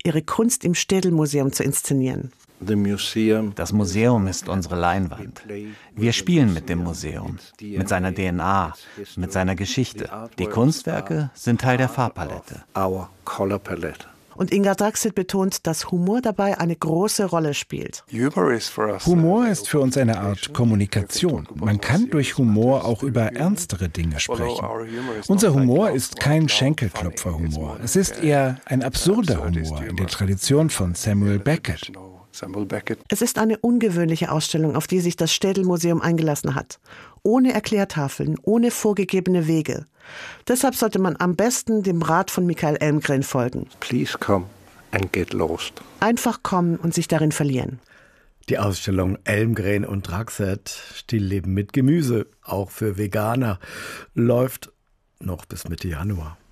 ihre Kunst im Städel-Museum zu inszenieren. Das Museum ist unsere Leinwand. Wir spielen mit dem Museum, mit seiner DNA, mit seiner Geschichte. Die Kunstwerke sind Teil der Farbpalette. Und Ingvar Dragset betont, dass Humor dabei eine große Rolle spielt. Humor ist für uns eine Art Kommunikation. Man kann durch Humor auch über ernstere Dinge sprechen. Unser Humor ist kein Schenkelklopfer-Humor. Es ist eher ein absurder Humor in der Tradition von Samuel Beckett. Es ist eine ungewöhnliche Ausstellung, auf die sich das Städel-Museum eingelassen hat. Ohne Erklärtafeln, ohne vorgegebene Wege. Deshalb sollte man am besten dem Rat von Mikael Elmgren folgen. Please come and get lost. Einfach kommen und sich darin verlieren. Die Ausstellung Elmgren und Dragset, Stillleben mit Gemüse, auch für Veganer, läuft noch bis Mitte Januar.